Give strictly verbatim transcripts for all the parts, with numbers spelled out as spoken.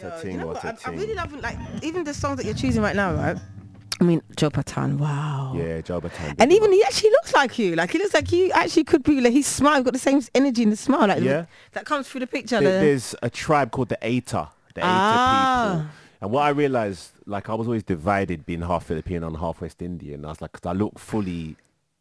a Yo, ting, you know what what? a I, I ting. really love like even the songs that you're choosing right now, right? I mean, Joe Patan, wow. Yeah, Joe Batan. And even he actually looks like you. Like he looks like you actually could be like his smile. Got the same energy in the smile. Like Yeah. that comes through the picture. There, the, there's a tribe called the Aita, the Aita Ah. people. And what I realized, like I was always divided being half Filipino and half West Indian. I was like, because I look fully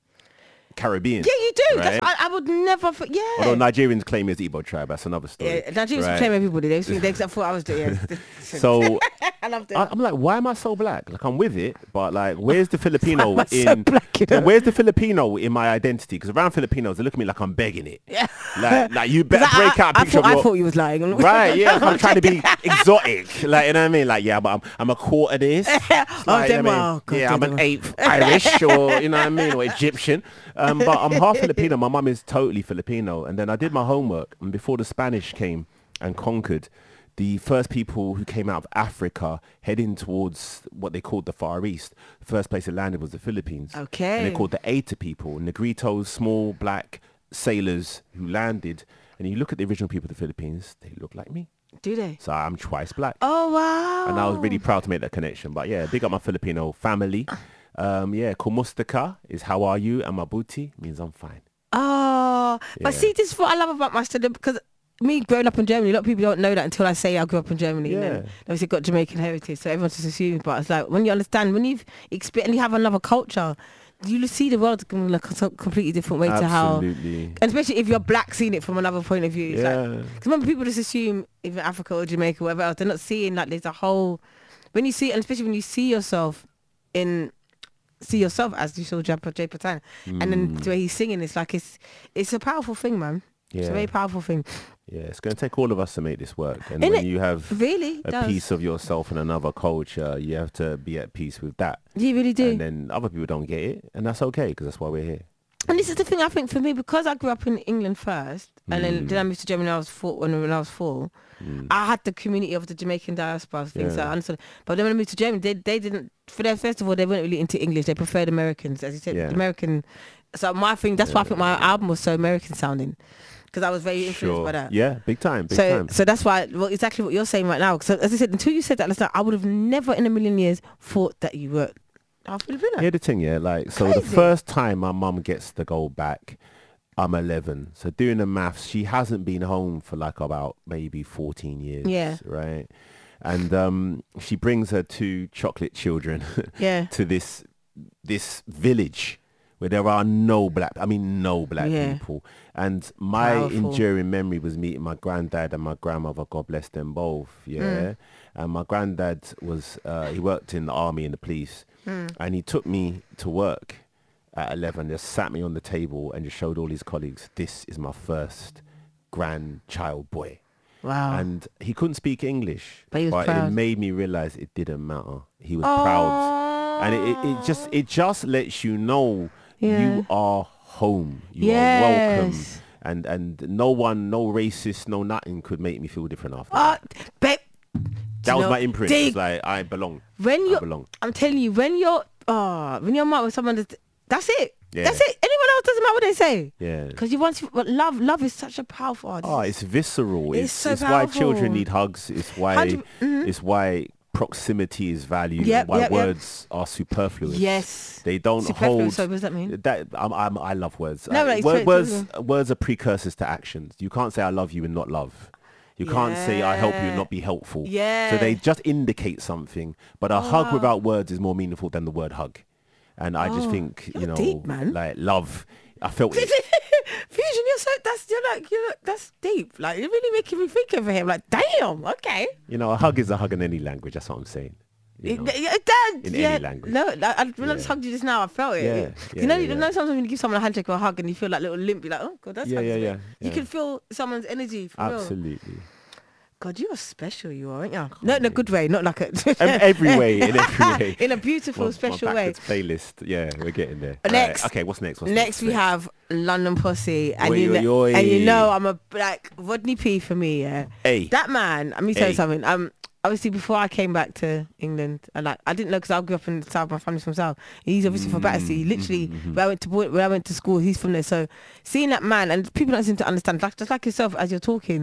Caribbean. yeah, you do. right? That's I, I would never. For, yeah. Although Nigerians claim it's Igbo tribe, that's another story. Yeah, Nigerians right? claim everybody. They think they except for I was doing. Yeah. So I love them. I, I'm like, why am I so black? Like I'm with it, but like, where's the Filipino Why am I in? so black, you know? Where's the Filipino in my identity? Because around Filipinos, they look at me like I'm begging it. Yeah. Like, like you better 'Cause I- break I, out a I picture thought, of I your. thought you was lying. Right, yeah, I'm trying to be exotic, like you know what I mean, like yeah, but I'm I'm a quarter this, Oh, like, you know what I mean? Denmark. God, yeah, I'm an Denmark. eighth Irish or you know what I mean, or Egyptian, um, but I'm half Filipino. My mum is totally Filipino, and then I did my homework, and before the Spanish came and conquered, the first people who came out of Africa heading towards what they called the Far East, the first place it landed was the Philippines. Okay. And they're called the Aita people, Negritos, small black sailors who landed. And you look at the original people of the Philippines, they look like me. Do they? So I'm twice black. Oh wow. And I was really proud to make that connection. But yeah, big up my Filipino family. Um, yeah, Kumustaka is how are you, and Mabuti means I'm fine. Oh, but Yeah. see, this is what I love about my study because me growing up in Germany, a lot of people don't know that until I say I grew up in Germany. And then Yeah. obviously got Jamaican heritage, so everyone's just assuming. But it's like when you understand, when you've experienced and you have another culture, you see the world in like a completely different way to how. Absolutely. And especially if you're black, seeing it from another point of view. It's Yeah. like, because remember, people just assume even Africa or Jamaica, whatever else, they're not seeing like there's a whole. When you see, and especially when you see yourself in. See yourself as you saw Jay Patan, and then the way he's singing, it's like it's it's a powerful thing, man. It's a Yeah. very powerful thing. Yeah, it's going to take all of us to make this work. And Innit? when you have Really a does. piece of yourself in another culture, you have to be at peace with that. You really do. And then other people don't get it, and that's okay, because that's why we're here. And this is the thing I think for me, because I grew up in England first, and then, then I moved to Germany when I was four. When, when I was four, I had the community of the Jamaican diaspora things. So Yeah. I understood. But then when I moved to Germany, they they didn't. For their first of all, they weren't really into English. They preferred Americans, as you said, Yeah. American. So my thing, that's why I think my album was so American sounding, because I was very influenced Sure. by that. Yeah, big time, big So, time. so that's why, well, exactly what you're saying right now. So as I said, until you said that last night, I would have never in a million years thought that you were half Filipino. Here's the thing, yeah, like, so the Crazy. first time my mum gets the gold back, I'm eleven. So doing the maths, she hasn't been home for like about maybe fourteen years. Yeah. Right. And um, she brings her two chocolate children Yeah. to this this village where there are no black, I mean, no black Yeah. people. And my Powerful. enduring memory was meeting my granddad and my grandmother, God bless them both. Yeah. Mm. And my granddad was, uh, he worked in the army and the police. Mm. And he took me to work at eleven, just sat me on the table and just showed all his colleagues, this is my first grandchild boy. Wow. And he couldn't speak English, But he was it proud. made me realize it didn't matter. He was proud. And it, it, it just it just lets you know Yeah. you are home. You are welcome. Yes. And and no one, no racist, no nothing could make me feel different after Uh, that. babe, That was know, my imprint. they- It's like I belong. when I you, belong. I'm telling you, when you're, uh, when you're mad with someone, that's, that's it. Yeah. That's it. Anyone else doesn't matter what they say. Yeah. Because you want to, but love, love is such a powerful art. Oh, it's visceral. It's It's, so it's why children powerful. need hugs. It's why Hundred- mhm. it's why proximity is valued. Yep, and why yep, yep. words are superfluous. Yes. They don't Superfluous, hold. so what does that mean? That I'm, I'm, I love words. No, Uh, like, wor- straight- words words are precursors to actions. You can't say I love you and not love. You can't say I help you and Yeah. not be helpful. Yeah. So they just indicate something. But a hug without words is more meaningful than the word hug. And I just Oh, think, you you're know, deep, man. like love. I felt it. Fusion, you're so, that's, you're like, you're like, that's deep. Like, you're really making me think of him. Like, damn, okay. You know, a hug is a hug in any language. That's what I'm saying. You know? It, it, that, in yeah, any language. No, like, I, when I just Yeah. hugged you just now, I felt it. Yeah, It- yeah, you know, yeah, you yeah. know, sometimes when you give someone a handshake or a hug and you feel like little limp, you're like, oh god, that's Yeah, yeah, yeah, You yeah. can feel someone's energy. For real. Absolutely. God, you are special, you are, aren't you? No, in a good way, not like a Em- every way, in every way. in a beautiful, My- special my way. backwards playlist. Yeah, we're getting there. Next. Right, okay, what's next? What's Next, we have London Pussy, and Oi, you oi, know, oi. and you know, I'm a like Rodney P for me. Yeah, Hey. that man. Let me tell Hey. you something. Um, obviously, before I came back to England, I like I didn't know because I grew up in the south. My family's from south. He's obviously from Battersea. Literally, where I went to boy- where I went to school, he's from there. So seeing that man, and people don't seem to understand. Like just like yourself as you're talking.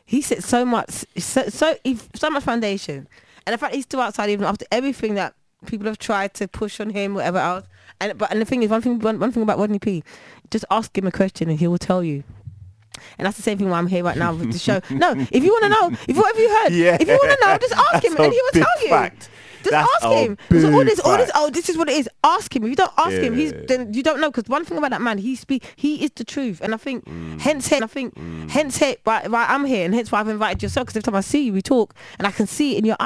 he set so much, so so, he, so much foundation, and the fact he's still outside even after everything that people have tried to push on him, whatever else. And but and the thing is, one thing, one, one thing about Rodney P, just ask him a question and he will tell you. And that's the same thing why I'm here right now with the show. No, if you want to know, if whatever you heard, yeah, if you want to know, just ask him and he will tell you. Fact. Just That's ask him. big So all this, all this, fact. oh, this is what it is. Ask him. If you don't ask him, he's Yeah. then you don't know. Because one thing about that man, he speak, he is the truth. And I think, Mm. hence, hence, I think, hence, hence, right, right, I'm here, and hence why I've invited yourself. Because every time I see you, we talk, and I can see it in your